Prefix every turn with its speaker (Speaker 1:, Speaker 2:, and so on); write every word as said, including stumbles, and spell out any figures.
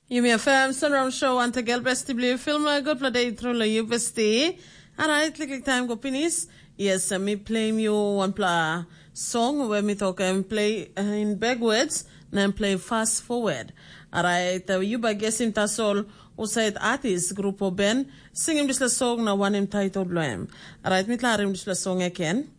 Speaker 1: You may affirm Sunram Show and Tegel Besti Blue film good for day through the U Besti. Alright, click time go finish. Yes, uh, me play you one play song where me talk and play uh, in backwards and play fast forward. Alright, uh, you by guessing tasol who said artist group of Ben singing this song na one entitled Loem. Alright, me tla rim this song again.